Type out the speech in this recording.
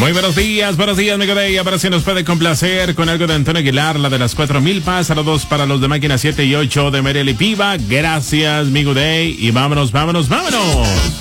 Muy buenos días, amigo Day. A ver si nos puede complacer con algo de Antonio Aguilar, la de las 4,000 pas. Saludos para los de Máquina 7 y 8 de Merel y Piva. Gracias, amigo Day. Y vámonos.